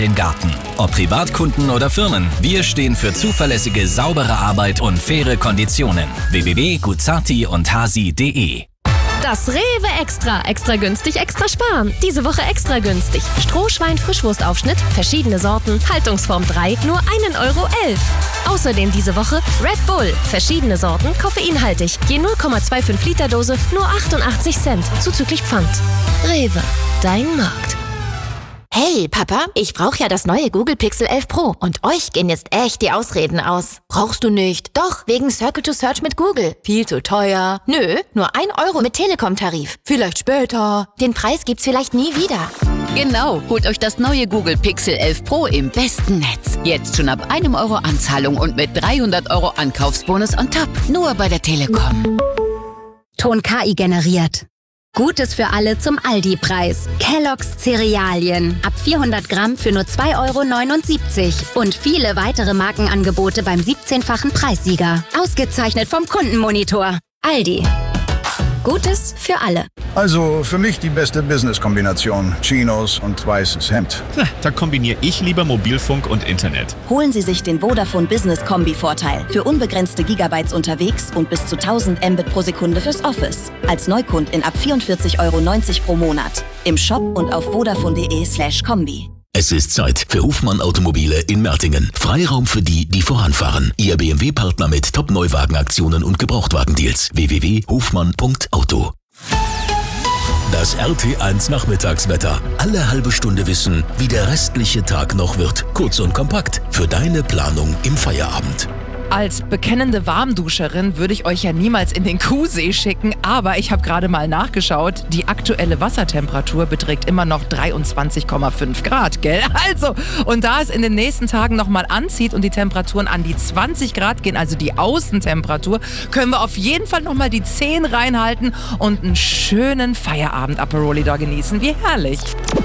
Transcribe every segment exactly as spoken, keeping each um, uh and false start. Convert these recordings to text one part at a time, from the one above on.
den Garten. Ob Privatkunden oder Firmen, wir stehen für zuverlässige, saubere Arbeit und faire Konditionen. w w w punkt guzzati und hasi punkt de. Das Rewe Extra. Extra günstig, extra sparen. Diese Woche extra günstig. Strohschwein-Frischwurstaufschnitt, verschiedene Sorten, Haltungsform drei, nur ein Euro elf. Außerdem diese Woche Red Bull, verschiedene Sorten, koffeinhaltig. Je null Komma fünfundzwanzig Liter Dose, nur achtundachtzig Cent, zuzüglich Pfand. Rewe, dein Markt. Hey, Papa, ich brauche ja das neue Google Pixel elf Pro und euch gehen jetzt echt die Ausreden aus. Brauchst du nicht? Doch, wegen Circle to Search mit Google. Viel zu teuer. Nö, nur ein Euro mit Telekom-Tarif. Vielleicht später. Den Preis gibt's vielleicht nie wieder. Genau, holt euch das neue Google Pixel elf Pro im besten Netz. Jetzt schon ab einem Euro Anzahlung und mit dreihundert Euro Ankaufsbonus on top. Nur bei der Telekom. Ton K I generiert. Gutes für alle zum Aldi-Preis. Kellogg's Cerealien. Ab vierhundert Gramm für nur zwei Euro neunundsiebzig. Und viele weitere Markenangebote beim siebzehnfachen Preissieger. Ausgezeichnet vom Kundenmonitor. Aldi. Gutes für alle. Also für mich die beste Business-Kombination. Chinos und weißes Hemd. Na, da kombiniere ich lieber Mobilfunk und Internet. Holen Sie sich den Vodafone Business Kombi-Vorteil. Für unbegrenzte Gigabytes unterwegs und bis zu tausend Mbit pro Sekunde fürs Office. Als Neukundin ab vierundvierzig Euro neunzig pro Monat. Im Shop und auf vodafone.de slash Kombi. Es ist Zeit für Hofmann Automobile in Mertingen. Freiraum für die, die voranfahren. Ihr B M W-Partner mit Top-Neuwagenaktionen und Gebrauchtwagendeals. w w w punkt hofmann punkt auto. Das R T eins Nachmittagswetter. Alle halbe Stunde wissen, wie der restliche Tag noch wird. Kurz und kompakt für deine Planung im Feierabend. Als bekennende Warmduscherin würde ich euch ja niemals in den Kuhsee schicken, aber ich habe gerade mal nachgeschaut. Die aktuelle Wassertemperatur beträgt immer noch dreiundzwanzig Komma fünf Grad, gell? Also, und da es in den nächsten Tagen nochmal anzieht und die Temperaturen an die zwanzig Grad gehen, also die Außentemperatur, können wir auf jeden Fall nochmal die zehn reinhalten und einen schönen Feierabend-Aperoli da genießen. Wie herrlich!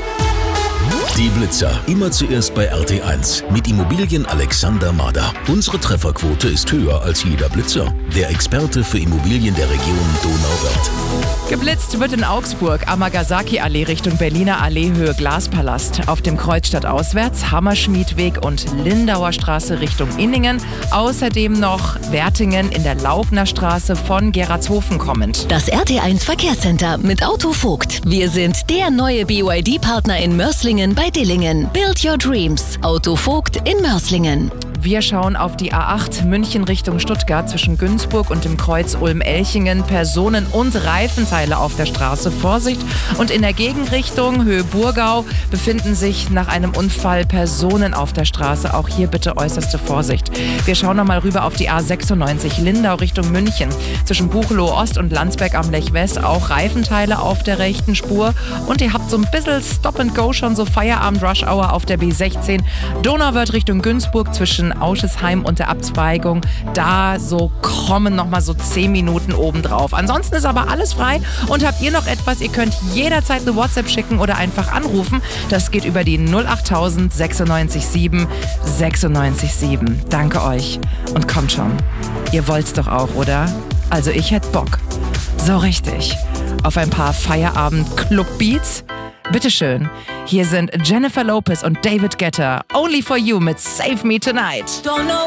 Die Blitzer, immer zuerst bei R T eins mit Immobilien Alexander Mader. Unsere Trefferquote ist höher als jeder Blitzer. Der Experte für Immobilien der Region Donauwörth. Geblitzt wird in Augsburg, Amagasaki-Allee Richtung Berliner Allee Höhe Glaspalast. Auf dem Kreuz stadtauswärts, Hammerschmiedweg und Lindauer Straße Richtung Inningen. Außerdem noch Wertingen in der Laubner Straße von Gerardshofen kommend. Das R T eins Verkehrscenter mit Autovogt. Wir sind der neue B Y D-Partner in Mörs bei Dillingen. Build your dreams. Autovogt in Mörslingen. Wir schauen auf die A acht München Richtung Stuttgart zwischen Günzburg und dem Kreuz Ulm-Elchingen. Personen- und Reifenteile auf der Straße. Vorsicht! Und in der Gegenrichtung Höhe Burgau befinden sich nach einem Unfall Personen auf der Straße. Auch hier bitte äußerste Vorsicht. Wir schauen nochmal rüber auf die A sechsundneunzig Lindau Richtung München. Zwischen Buchloe Ost und Landsberg am Lech West auch Reifenteile auf der rechten Spur. Und ihr habt so ein bisschen Stop and Go, schon so Feierabend-Rush-Hour auf der B sechzehn. Donauwörth Richtung Günzburg zwischen Auschesheim und der Abzweigung. Da so kommen nochmal so zehn Minuten obendrauf. Ansonsten ist aber alles frei. Und habt ihr noch etwas, ihr könnt jederzeit eine WhatsApp schicken oder einfach anrufen. Das geht über die null acht null null sechsundneunzig sieben sechsundneunzig sieben. Danke euch. Und kommt schon. Ihr wollt's doch auch, oder? Also ich hätte Bock. So richtig. Auf ein paar Feierabend-Club-Beats. Bitteschön. Hier sind Jennifer Lopez und David Guetta. Only for You mit Save Me Tonight. Don't know